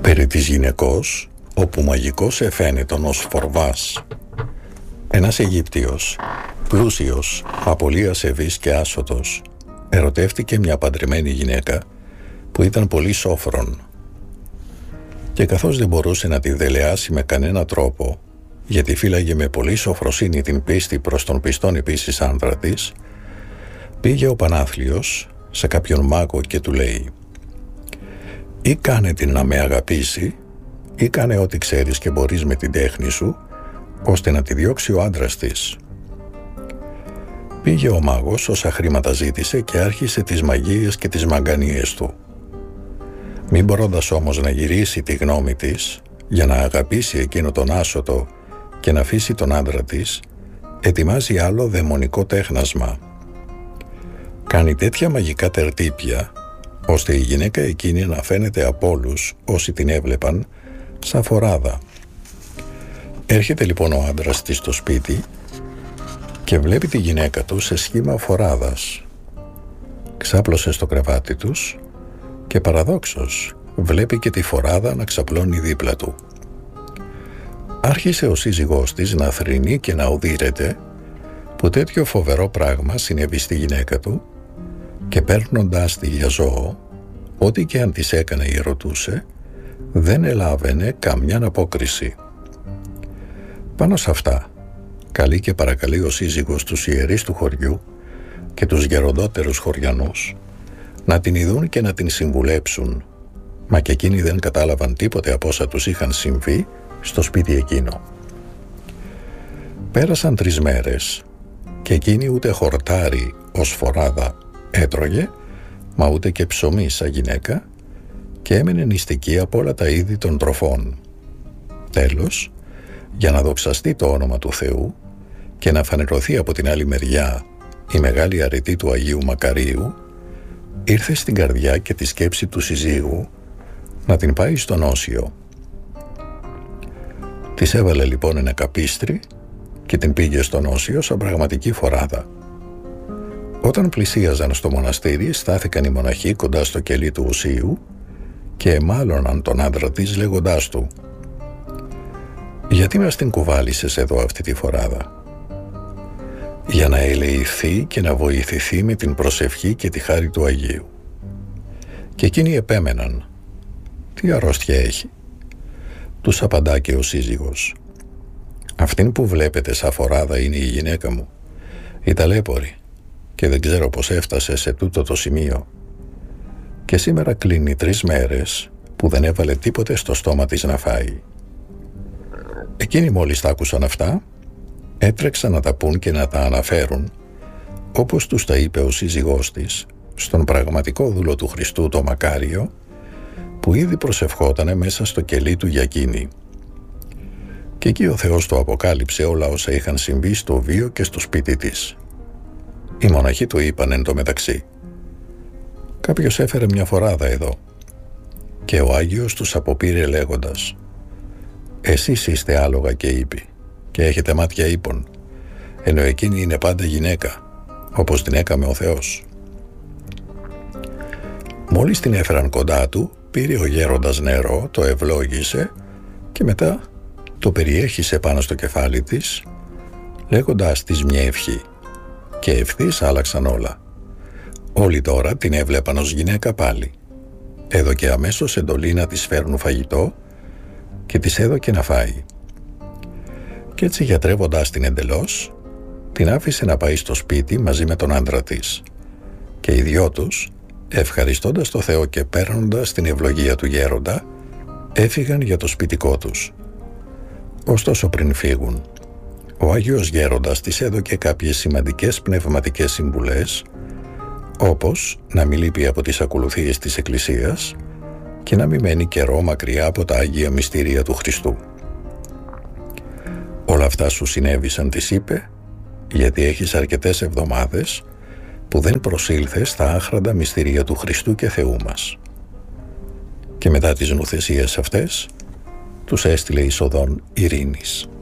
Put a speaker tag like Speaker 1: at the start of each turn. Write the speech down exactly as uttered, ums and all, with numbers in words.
Speaker 1: Περί της γυναικός, όπου μαγικός εφαίνετον ως φορβάς. Ένας Αιγύπτιος, πλούσιος, απολύτως ασεβής και άσωτος, ερωτεύτηκε μια παντρεμένη γυναίκα που ήταν πολύ σόφρον. Και καθώς δεν μπορούσε να τη δελεάσει με κανένα τρόπο, γιατί φύλαγε με πολύ σοφροσύνη την πίστη προς τον πιστόν επίσης άνδρα της, πήγε ο Πανάθλιος σε κάποιον μάγο και του λέει: «Ή κάνε την να με αγαπήσει, ή κάνε ό,τι ξέρεις και μπορείς με την τέχνη σου, ώστε να τη διώξει ο άντρας της». Πήγε ο μάγος όσα χρήματα ζήτησε και άρχισε τις μαγείες και τις μαγκανίες του. Μην μπορώντας όμως να γυρίσει τη γνώμη της για να αγαπήσει εκείνο τον άσωτο και να αφήσει τον άντρα της, ετοιμάζει άλλο δαιμονικό τέχνασμα. Κάνει τέτοια μαγικά τερτύπια, ώστε η γυναίκα εκείνη να φαίνεται από όλους όσοι την έβλεπαν σαν φοράδα. Έρχεται λοιπόν ο άντρας της στο σπίτι και βλέπει τη γυναίκα του σε σχήμα φοράδας. Ξάπλωσε στο κρεβάτι τους και παραδόξως βλέπει και τη φοράδα να ξαπλώνει δίπλα του. Άρχισε ο σύζυγός της να θρηνεί και να οδύρεται που τέτοιο φοβερό πράγμα συνέβη στη γυναίκα του, και παίρνοντάς τη για ζώο, ό,τι και αν της έκανε ή ρωτούσε, δεν ελάβαινε καμιά απόκριση. Πάνω σε αυτά, καλεί και παρακαλεί ο σύζυγος τους ιερείς του χωριού και τους γεροντότερους χωριανούς να την ειδούν και να την συμβουλέψουν, μα και εκείνοι δεν κατάλαβαν τίποτε από όσα τους είχαν συμβεί στο σπίτι εκείνο. Πέρασαν τρεις μέρες και εκείνη ούτε χορτάρι ως φοράδα έτρωγε, μα ούτε και ψωμί σαν γυναίκα, και έμενε νηστική από όλα τα είδη των τροφών. Τέλος, για να δοξαστεί το όνομα του Θεού και να φανερωθεί από την άλλη μεριά η μεγάλη αρετή του Αγίου Μακαρίου, ήρθε στην καρδιά και τη σκέψη του συζύγου να την πάει στον Όσιο. Της έβαλε λοιπόν ένα καπίστρι και την πήγε στον Όσιο σαν πραγματική φοράδα. Όταν πλησίαζαν στο μοναστήρι, στάθηκαν οι μοναχοί κοντά στο κελί του Οσίου και εμάλωναν τον άντρα της λέγοντάς του: «Γιατί μας την κουβάλισες εδώ αυτή τη φοράδα?» «Για να ελεηθεί και να βοηθηθεί με την προσευχή και τη χάρη του Αγίου». Και εκείνοι επέμεναν: «Τι αρρώστια έχει?» Τους απαντά και ο σύζυγος: «Αυτήν που βλέπετε σαν φοράδα είναι η γυναίκα μου, η ταλέπορη, και δεν ξέρω πως έφτασε σε τούτο το σημείο. Και σήμερα κλείνει τρεις μέρες που δεν έβαλε τίποτε στο στόμα της να φάει». Εκείνοι μόλις τα άκουσαν αυτά, έτρεξαν να τα πούν και να τα αναφέρουν, όπως τους τα είπε ο σύζυγός της, στον πραγματικό δούλο του Χριστού, το Μακάριο, που ήδη προσευχότανε μέσα στο κελί του για εκείνη. Και εκεί ο Θεός του αποκάλυψε όλα όσα είχαν συμβεί στο βίο και στο σπίτι της. Οι μοναχοί του είπαν εν τω μεταξύ: «Κάποιος έφερε μια φοράδα εδώ». Και ο Άγιος τους αποπήρε λέγοντας: «Εσείς είστε άλογα και ύποι και έχετε μάτια ύπων, ενώ εκείνη είναι πάντα γυναίκα, όπως την έκαμε ο Θεός». Μόλις την έφεραν κοντά του, πήρε ο γέροντας νερό, το ευλόγησε και μετά το περιέχισε πάνω στο κεφάλι της, λέγοντάς της μια ευχή, και ευθύς άλλαξαν όλα. Όλοι τώρα την έβλεπαν ως γυναίκα πάλι. Έδωκε αμέσως εντολή να της φέρουν φαγητό και της έδωκε να φάει. Κι έτσι, γιατρεύοντας την εντελώς, την άφησε να πάει στο σπίτι μαζί με τον άντρα της, και οι δυο τους, ευχαριστώντας το Θεό και παίρνοντας την ευλογία του γέροντα, έφυγαν για το σπιτικό τους. Ωστόσο, πριν φύγουν, ο Άγιος Γέροντας της έδωκε κάποιες σημαντικές πνευματικές συμβουλές, όπως να μην λείπει από τις ακολουθίες της Εκκλησίας και να μην μένει καιρό μακριά από τα Άγια Μυστήρια του Χριστού. «Όλα αυτά σου συνέβησαν», της είπε, «γιατί έχεις αρκετές εβδομάδες που δεν προσήλθες στα άχραντα μυστήρια του Χριστού και Θεού μας». Και μετά τις νουθεσίες αυτές, τους έστειλε εις οδόν ειρήνης.